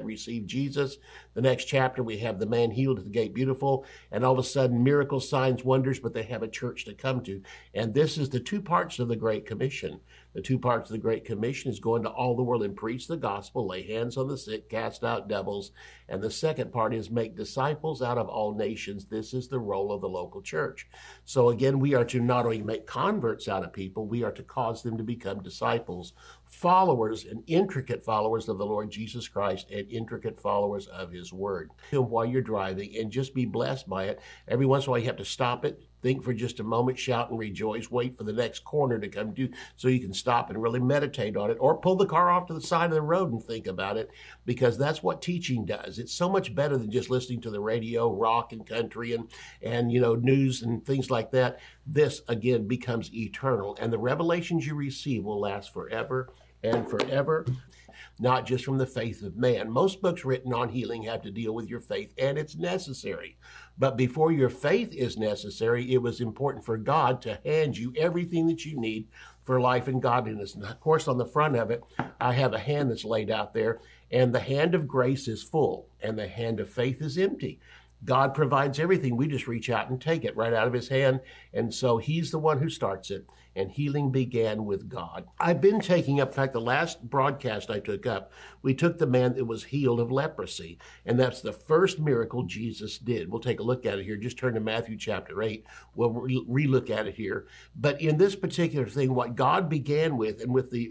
received Jesus. The next chapter, we have the man healed at the gate beautiful, and all of a sudden, miracles, signs, wonders, but they have a church to come to. And this is the two parts of the Great Commission. The two parts of the Great Commission is go into all the world and preach the gospel, lay hands on the sick, cast out devils. And the second part is make disciples out of all nations. This is the role of the local church. So again, we are to not only make converts out of people, we are to cause them to become disciples, followers and intricate followers of the Lord Jesus Christ and intricate followers of his word. While you're driving and just be blessed by it. Every once in a while you have to stop it, think for just a moment, shout and rejoice, wait for the next corner to come to so you can stop and really meditate on it, or pull the car off to the side of the road and think about it, because that's what teaching does. It's so much better than just listening to the radio, rock and country and news and things like that. This again becomes eternal, and the revelations you receive will last forever and forever, not just from the faith of man. Most books written on healing have to deal with your faith, and it's necessary. But before your faith is necessary, it was important for God to hand you everything that you need for life and godliness. And of course, on the front of it, I have a hand that's laid out there, and the hand of grace is full, and the hand of faith is empty. God provides everything. We just reach out and take it right out of his hand. And so he's the one who starts it. And healing began with God. I've been taking up, in fact, the last broadcast I took up, we took the man that was healed of leprosy. And that's the first miracle Jesus did. We'll take a look at it here. Just turn to Matthew chapter 8. We'll re-look at it here. But in this particular thing, what God began with, and with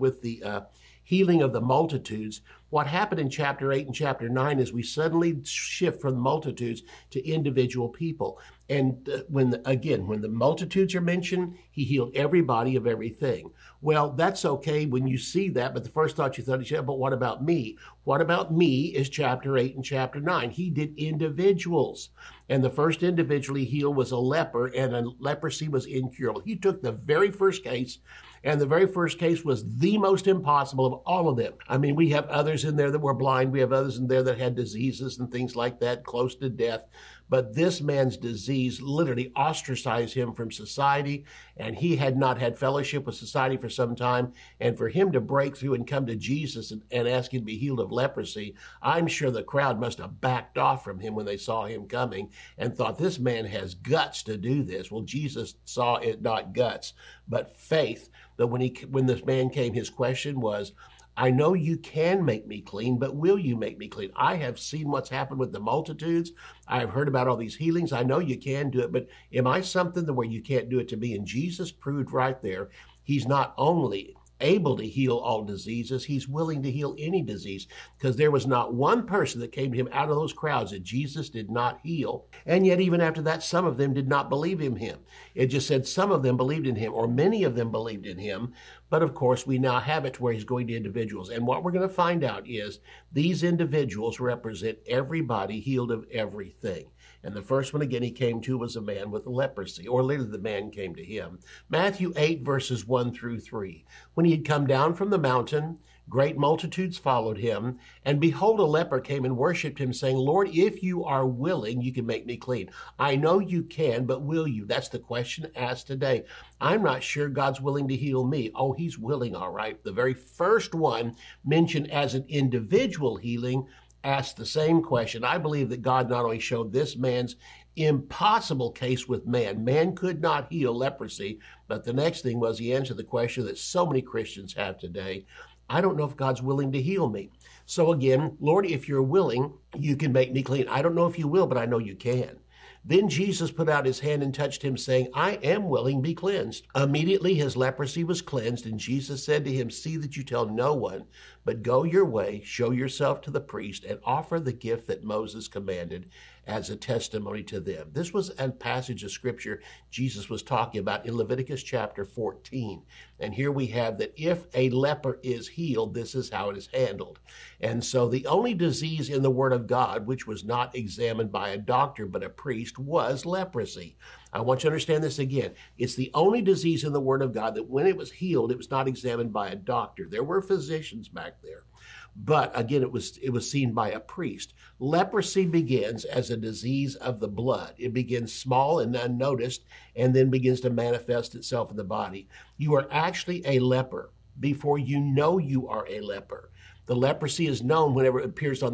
the healing of the multitudes, what happened in chapter 8 and chapter 9 is we suddenly shift from the multitudes to individual people. And when the multitudes are mentioned, he healed everybody of everything. Well, that's okay when you see that, but the first thought you thought is, yeah, but what about me? What about me is chapter 8 and chapter 9. He did individuals. And the first individual he healed was a leper, and leprosy was incurable. He took the very first case, and the very first case was the most impossible of all of them. I mean, we have others in there that were blind. We have others in there that had diseases and things like that, close to death. But this man's disease literally ostracized him from society, and he had not had fellowship with society for some time. And for him to break through and come to Jesus and ask him to be healed of leprosy, I'm sure the crowd must have backed off from him when they saw him coming and thought, this man has guts to do this. Well, Jesus saw it not guts, but faith. That when this man came, his question was, I know you can make me clean, but will you make me clean? I have seen what's happened with the multitudes. I've heard about all these healings. I know you can do it, but am I something where you can't do it to me? And Jesus proved right there, he's not only able to heal all diseases, he's willing to heal any disease, because there was not one person that came to him out of those crowds that Jesus did not heal. And yet even after that, some of them did not believe in him. It just said some of them believed in him, or many of them believed in him. But of course, we now have it to where he's going to individuals. And what we're going to find out is these individuals represent everybody healed of everything. And the first one, again, he came to was a man with leprosy, or literally the man came to him. Matthew 8, verses 1 through 3. When he had come down from the mountain, great multitudes followed him. And behold, a leper came and worshipped him, saying, Lord, if you are willing, you can make me clean. I know you can, but will you? That's the question asked today. I'm not sure God's willing to heal me. Oh, he's willing, all right. The very first one mentioned as an individual healing asked the same question. I believe that God not only showed this man's impossible case with man. Man could not heal leprosy, but the next thing was he answered the question that so many Christians have today. I don't know if God's willing to heal me. So again, Lord, if you're willing, you can make me clean. I don't know if you will, but I know you can. Then Jesus put out his hand and touched him, saying, I am willing, be cleansed. Immediately his leprosy was cleansed, and Jesus said to him, see that you tell no one, but go your way, show yourself to the priest, and offer the gift that Moses commanded as a testimony to them. This was a passage of scripture Jesus was talking about in Leviticus chapter 14. And here we have that if a leper is healed, this is how it is handled. And so the only disease in the Word of God, which was not examined by a doctor but a priest, was leprosy. I want you to understand this again. It's the only disease in the Word of God that when it was healed, it was not examined by a doctor. There were physicians back there. But again, it was seen by a priest. Leprosy begins as a disease of the blood. It begins small and unnoticed and then begins to manifest itself in the body. You are actually a leper before you know you are a leper. The leprosy is known whenever it appears on